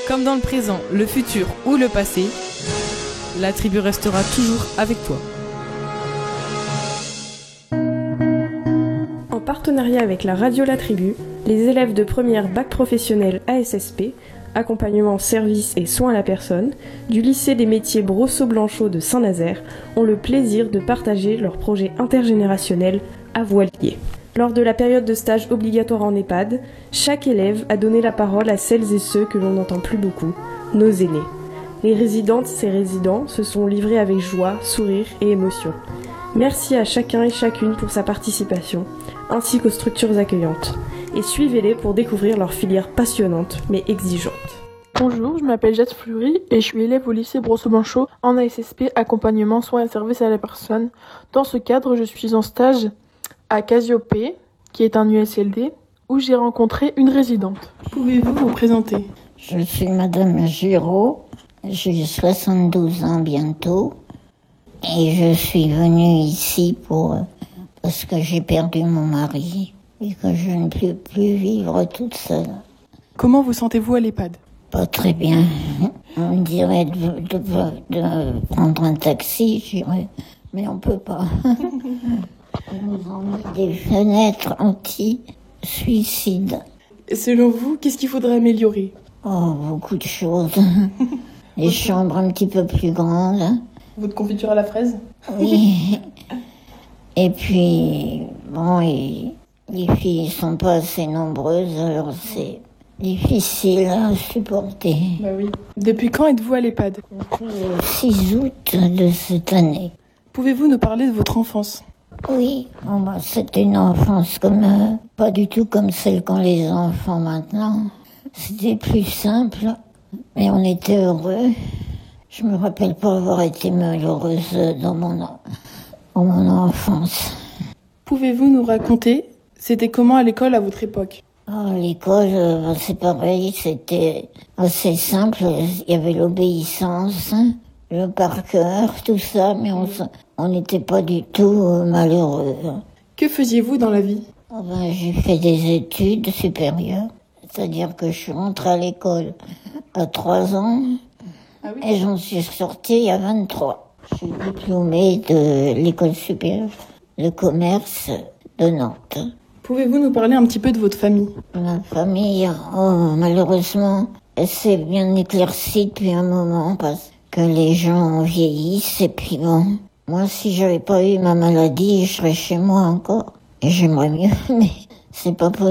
Comme dans le présent, le futur ou le passé, la tribu restera toujours avec toi. En partenariat avec la radio La Tribu, les élèves de première bac professionnel ASSP, accompagnement, service et soins à la personne, du lycée des métiers Brosseau-Blanchot de Saint-Nazaire ont le plaisir de partager leur projet intergénérationnel à Voilier. Lors de la période de stage obligatoire en EHPAD, chaque élève a donné la parole à celles et ceux que l'on n'entend plus beaucoup, nos aînés. Les résidentes et résidents se sont livrés avec joie, sourire et émotion. Merci à chacun et chacune pour sa participation, ainsi qu'aux structures accueillantes. Et suivez-les pour découvrir leur filière passionnante mais exigeante. Bonjour, je m'appelle Jade Fleury et je suis élève au lycée Brosseau-Blanchot en ASSP, accompagnement, soins et services à la personne. Dans ce cadre, je suis en stage à Casiopée, qui est un USLD, où j'ai rencontré une résidente. Pouvez-vous vous présenter ? Je suis Madame Giraud, j'ai 72 ans bientôt et je suis venue ici parce que j'ai perdu mon mari et que je ne peux plus vivre toute seule. Comment vous sentez-vous à l'EHPAD ? Pas très bien. On me dirait de prendre un taxi, j'irais, mais on peut pas. Ils nous ont mis des fenêtres anti-suicide. Et selon vous, qu'est-ce qu'il faudrait améliorer ? Oh, beaucoup de choses. Les chambres un petit peu plus grandes. Votre confiture à la fraise ? Oui. Et puis, bon, les filles sont pas assez nombreuses, alors c'est difficile à supporter. Bah oui. Depuis quand êtes-vous à l'EHPAD ? Le 6 août de cette année. Pouvez-vous nous parler de votre enfance ? Oui, bon, c'était une enfance pas du tout comme celle qu'ont les enfants maintenant. C'était plus simple, mais on était heureux. Je me rappelle pas avoir été malheureuse dans mon enfance. Pouvez-vous nous raconter, c'était comment à l'école à votre époque ? L'école, c'est pareil, c'était assez simple. Il y avait l'obéissance, le par cœur, tout ça, mais on n'était pas du tout malheureux. Que faisiez-vous dans la vie ? J'ai fait des études supérieures, c'est-à-dire que je suis rentrée à l'école à 3 ans et j'en suis sortie à 23. Je suis diplômée de l'école supérieure de commerce de Nantes. Pouvez-vous nous parler un petit peu de votre famille ? Ma famille, malheureusement, elle s'est bien éclaircie depuis un moment parce que les gens vieillissent et puis bon, moi si j'avais pas eu ma maladie, je serais chez moi encore et j'aimerais mieux, mais c'est pas possible.